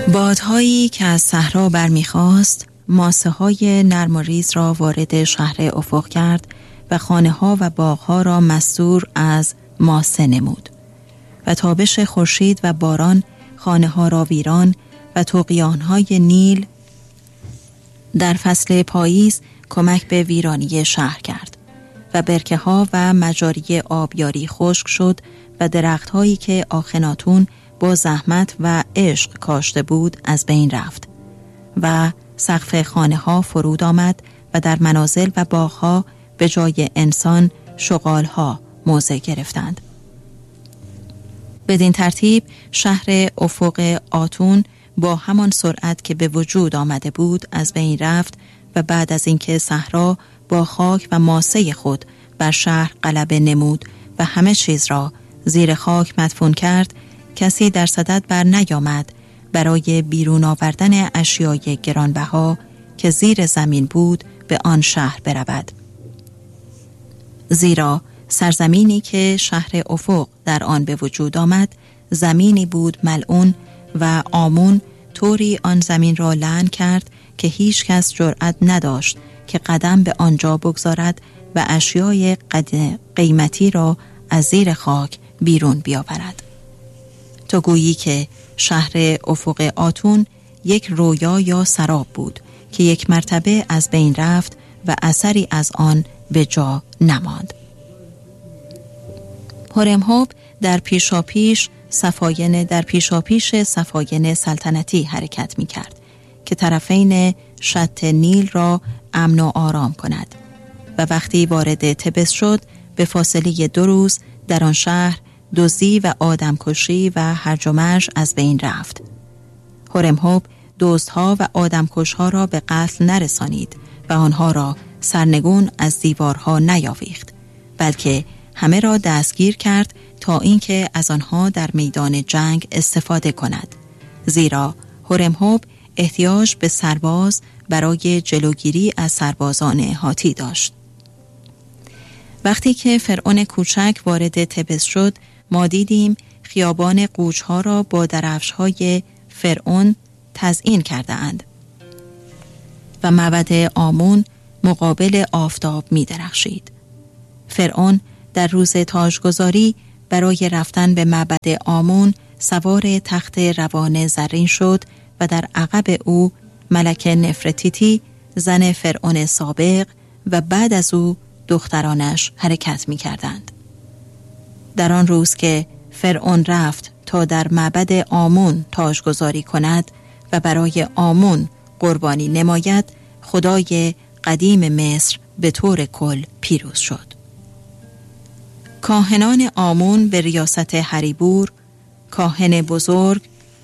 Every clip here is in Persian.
بادهایی که از صحرا برمیخاست ماسه های نرم و ریز را وارد شهر افق کرد و خانه ها و باغ ها را مستور از ماسه نمود و تابش خورشید و باران خانه ها را ویران و طغیان های نیل در فصل پاییز کمک به ویرانی شهر کرد و برکه ها و مجاری آبیاری خشک شد و درخت هایی که آخناتون با زحمت و عشق کاشته بود از بین رفت و سقف خانه ها فرود آمد و در منازل و باغ ها به جای انسان شغال ها موضع گرفتند. بدین ترتیب شهر افق آتون با همان سرعت که به وجود آمده بود از بین رفت و بعد از اینکه صحرا با خاک و ماسه خود بر شهر غلبه نمود و همه چیز را زیر خاک مدفون کرد، کسی در صدد بر نیامد برای بیرون آوردن اشیای گرانبها که زیر زمین بود به آن شهر برود. زیرا سرزمینی که شهر افق در آن به وجود آمد زمینی بود ملعون و آمون طوری آن زمین را لعن کرد که هیچ کس جرأت نداشت که قدم به آنجا بگذارد و اشیای قیمتی را از زیر خاک بیرون بیاورد. تو گویی که شهر افق آتون یک رویا یا سراب بود که یک مرتبه از بین رفت و اثری از آن به جا نماند. هورمزد در پیشاپیش صفاین سلطنتی حرکت می کرد که طرفین شط نیل را امن و آرام کند و وقتی وارد تبس شد به فاصله 2 روز در آن شهر دزدی و آدمکشی و هرج و مرج از بین رفت. هورمزد دزدها و آدمکشها را به قتل نرسانید و آنها را سرنگون از دیوارها نیاویخت، بلکه همه را دستگیر کرد تا اینکه از آنها در میدان جنگ استفاده کند، زیرا هورمزد احتیاج به سرباز برای جلوگیری از سربازان هاتی داشت. وقتی که فرعون کوچک وارد تبس شد، ما دیدیم خیابان قوچها را با درفش‌های فرعون تزیین کرده اند و معبد آمون مقابل آفتاب می درخشید. فرعون در روز تاجگذاری برای رفتن به معبد آمون سوار تخت روان زرین شد و در عقب او ملکه نفرتیتی زن فرعون سابق و بعد از او دخترانش حرکت می کردند. در آن روز که فرعون رفت تا در معبد آمون تاجگذاری کند و برای آمون قربانی نماید، خدای قدیم مصر به طور کل پیروز شد. کاهنان آمون به ریاست هریبور، کاهن بزرگ،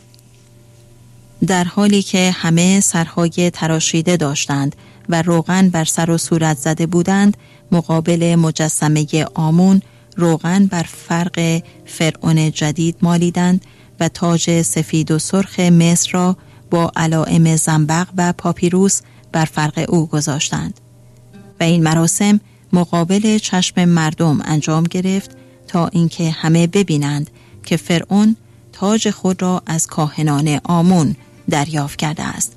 در حالی که همه سرهای تراشیده داشتند و روغن بر سر و صورت زده بودند، مقابل مجسمه آمون روغن بر فرق فرعون جدید مالیدند و تاج سفید و سرخ مصر را با علائم زنبق و پاپیروس بر فرق او گذاشتند و این مراسم مقابل چشم مردم انجام گرفت تا اینکه همه ببینند که فرعون تاج خود را از کاهنان آمون دریافت کرده است.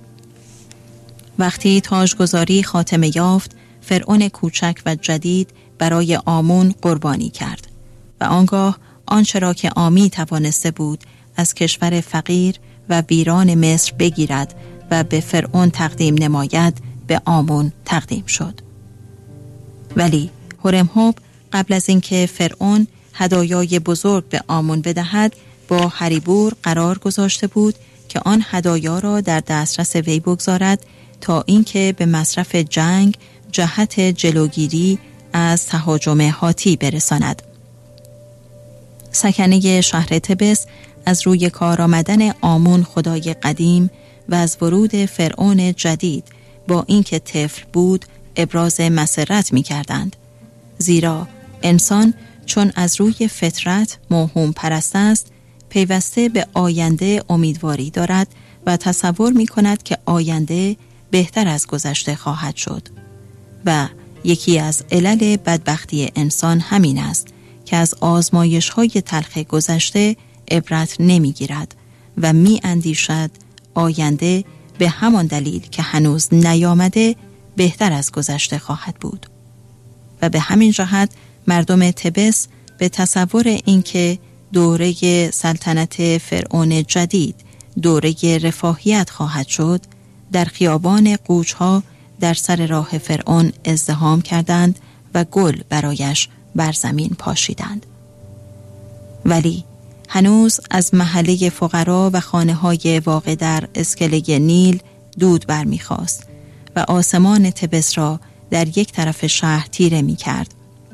وقتی تاجگذاری خاتمه یافت، فرعون کوچک و جدید برای آمون قربانی کرد و آنگاه آنچه را که آمی توانسته بود از کشور فقیر و ویران مصر بگیرد و به فرعون تقدیم نماید به آمون تقدیم شد. ولی هورمزد قبل از اینکه فرعون هدایای بزرگ به آمون بدهد با هریبور قرار گذاشته بود که آن هدایا را در دسترس وی بگذارد تا اینکه به مصرف جنگ جهت جلوگیری از تهاجم هاتی برساند. سکنه شهر تبس از روی کار آمدن آمون خدای قدیم و از ورود فرعون جدید با اینکه طفل بود ابراز مسرت می کردند، زیرا انسان چون از روی فطرت موهوم پرست است پیوسته به آینده امیدواری دارد و تصور می کند که آینده بهتر از گذشته خواهد شد و یکی از علل بدبختی انسان همین است که از آزمایش‌های تلخ گذشته عبرت نمی‌گیرد و می اندیشد آینده به همان دلیل که هنوز نیامده بهتر از گذشته خواهد بود. و به همین جهت مردم تبس به تصور اینکه دوره سلطنت فرعون جدید دوره رفاهیت خواهد شد، در خیابان قوچها در سر راه فرعون ازدحام کردند و گل برایش بر زمین پاشیدند. ولی هنوز از محله فقرا و خانه‌های واقع در اسکله نیل دود برمیخواست و آسمان تبس را در یک طرف شهر تیره می‌کرد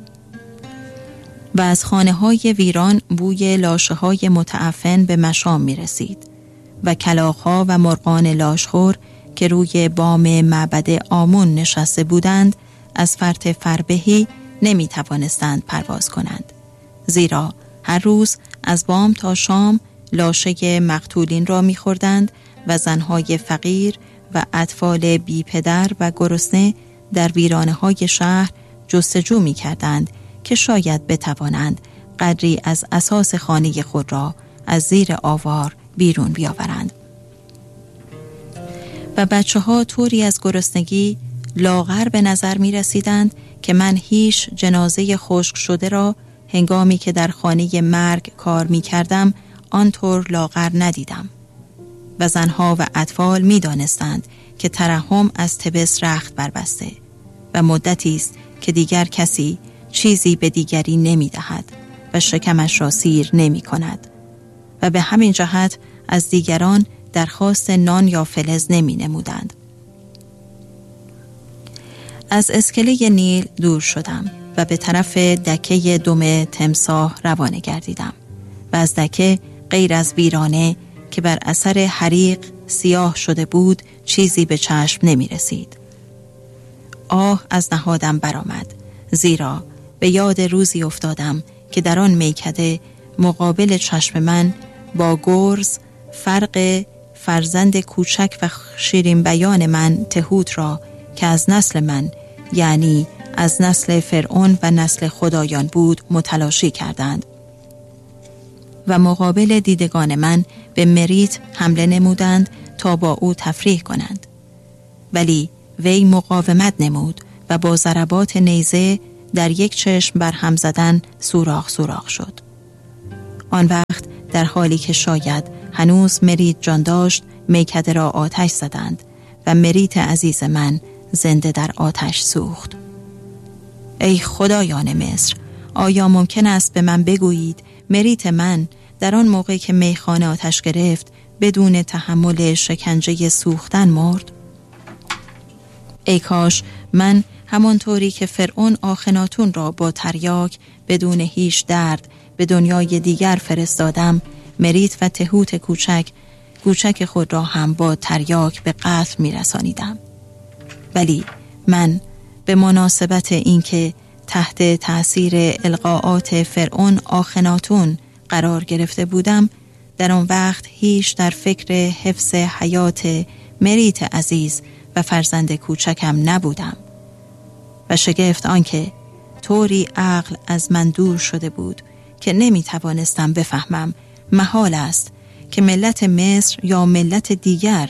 و از خانه‌های ویران بوی لاشه‌های متعفن به مشام می‌رسید و کلاغ‌ها و مرغان لاشخور که روی بام معبد آمون نشسته بودند از فرط فربهی نمی‌توانستند پرواز کنند، زیرا هر روز از بام تا شام لاشه مقتولین را می‌خوردند و زن‌های فقیر و اطفال بی پدر و گرسنه در ویرانه‌های شهر جستجو می‌کردند که شاید بتوانند قدری از اساس خانه خود را از زیر آوار بیرون بیاورند. و بچه‌ها طوری از گرسنگی لاغر به نظر می‌رسیدند که من هیچ جنازه خشک شده را هنگامی که در خانه مرگ کار می‌کردم آنطور لاغر ندیدم. و زنها و اطفال می‌دانستند که ترحم از تبس رخت بربسته و مدتی است که دیگر کسی چیزی به دیگری نمی‌دهد و شکمش را سیر نمی‌کند و به همین جهت از دیگران درخواست نان یا فلز نمی‌نمودند. از اسکله نیل دور شدم و به طرف دکه دم تمساح روانه گردیدم و از دکه غیر از ویرانه که بر اثر حریق سیاه شده بود چیزی به چشم نمی رسید. آه از نهادم برآمد، زیرا به یاد روزی افتادم که در آن میکده مقابل چشم من با گرز فرق فرزند کوچک و شیرین بیان من تهوت را که از نسل من، یعنی از نسل فرعون و نسل خدایان بود، متلاشی کردند و مقابل دیدگان من به مریت حمله نمودند تا با او تفریح کنند. ولی وی مقاومت نمود و با ضربات نیزه در یک چشم بر هم زدن سوراخ سوراخ شد. آن وقت در حالی که شاید هنوز مریت جان داشت میکده را آتش زدند و مریت عزیز من زنده در آتش سوخت. ای خدایان مصر، آیا ممکن است به من بگویید مریت من در آن موقع که میخانه آتش گرفت بدون تحمل شکنجه سوختن مرد؟ ای کاش من همانطوری که فرعون آخناتون را با تریاک بدون هیچ درد به دنیای دیگر فرستادم، مریت و تهوت کوچک خود را هم با تریاک به قتل میرسانیدم. ولی من به مناسبت اینکه تحت تأثیر القاءات فرعون آخناتون قرار گرفته بودم، در آن وقت هیچ در فکر حفظ حیات مریت عزیز و فرزند کوچکم نبودم و شگفت آنکه طوری عقل از من دور شده بود که نمی توانستم بفهمم محال است که ملت مصر یا ملت دیگر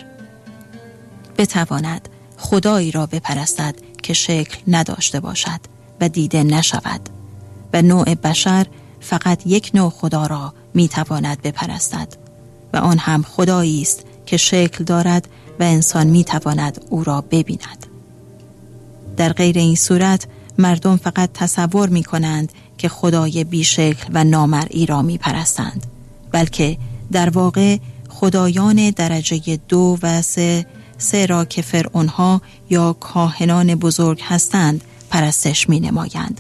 بتواند خدایی را بپرستد که شکل نداشته باشد و دیده نشود و نوع بشر فقط یک نوع خدا را میتواند بپرستد و آن هم خدایی است که شکل دارد و انسان میتواند او را ببیند. در غیر این صورت مردم فقط تصور میکنند که خدای بیشکل و نامرئی را میپرستند، بلکه در واقع خدایان درجه 2 و 3 را که فرعونها یا کاهنان بزرگ هستند پرستش می نمایند.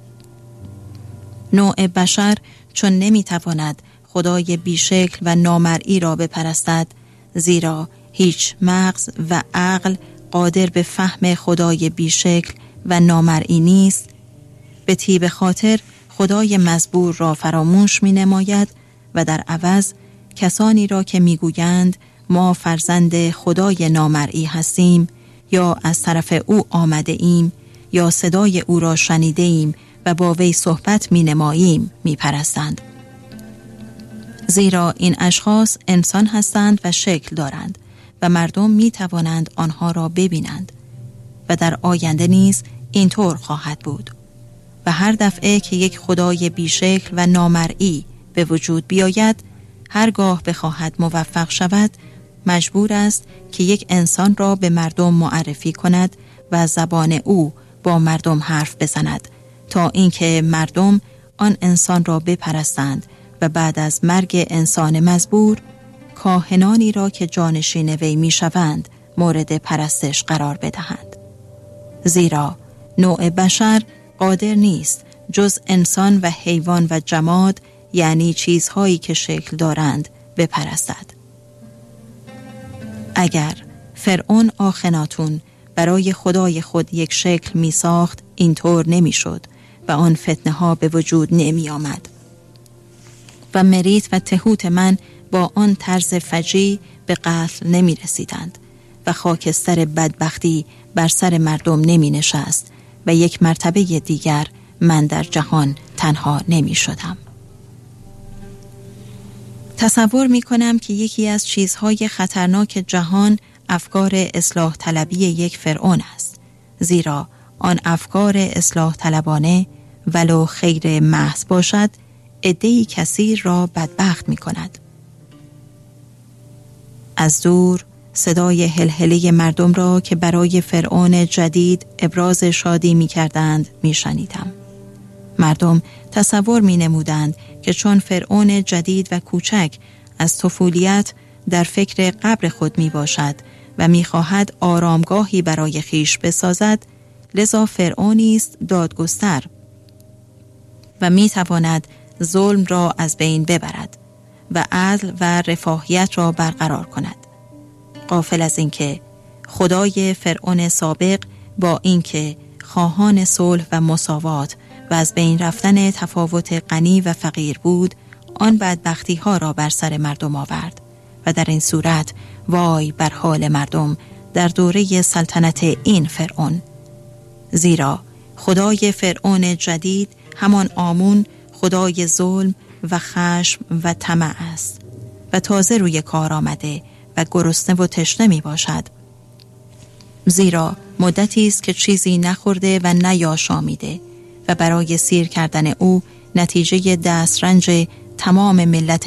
نوع بشر چون نمی تواند خدای بیشکل و نامرئی را بپرستد، زیرا هیچ مغز و عقل قادر به فهم خدای بیشکل و نامرئی نیست، به طیب خاطر خدای مزبور را فراموش می نماید و در عوض کسانی را که می گویند ما فرزند خدای نامرئی هستیم یا از طرف او آمده ایم یا صدای او را شنیده ایم و با وی صحبت می نماییم می پرستند. زیرا این اشخاص انسان هستند و شکل دارند و مردم می توانند آنها را ببینند و در آینده نیز اینطور خواهد بود. و هر دفعه که یک خدای بیشکل و نامرئی به وجود بیاید، هرگاه بخواهد موفق شود، مجبور است که یک انسان را به مردم معرفی کند و زبان او با مردم حرف بزند تا اینکه مردم آن انسان را بپرستند و بعد از مرگ انسان مزبور کاهنانی را که جانشین وی میشوند مورد پرستش قرار بدهند. زیرا نوع بشر قادر نیست جز انسان و حیوان و جماد، یعنی چیزهایی که شکل دارند، بپرستد. اگر فرعون آخناتون برای خدای خود یک شکل می ساخت، اینطور نمی شد و آن فتنه ها به وجود نمی آمد. و مریت و تهوت من با آن طرز فجیع به قتل نمی رسیدند و خاکستر بدبختی بر سر مردم نمی نشست و یک مرتبه دیگر من در جهان تنها نمی شدم. تصور می کنم که یکی از چیزهای خطرناک جهان افکار اصلاح طلبی یک فرعون است، زیرا آن افکار اصلاح طلبانه ولو خیر محض باشد عده‌ای کثیر را بدبخت می کند. از دور صدای هلهله مردم را که برای فرعون جدید ابراز شادی می کردند می شنیدم. مردم تصور می نمودند که چون فرعون جدید و کوچک از طفولیت در فکر قبر خود می باشد و می خواهد آرامگاهی برای خیش بسازد، لذا فرعونی است دادگستر و می تواند ظلم را از بین ببرد و عدل و رفاهیت را برقرار کند. غافل از اینکه خدای فرعون سابق با اینکه خواهان صلح و مساوات و از بین رفتن تفاوت غنی و فقیر بود، آن بدبختی ها را بر سر مردم آورد و در این صورت وای بر حال مردم در دوره سلطنت این فرعون. زیرا خدای فرعون جدید همان آمون خدای ظلم و خشم و طمع است و تازه روی کار آمده و گرسنه و تشنه می باشد، زیرا مدتی است که چیزی نخورده و نیاشامیده و برای سیر کردن او نتیجه دسترنج تمام ملت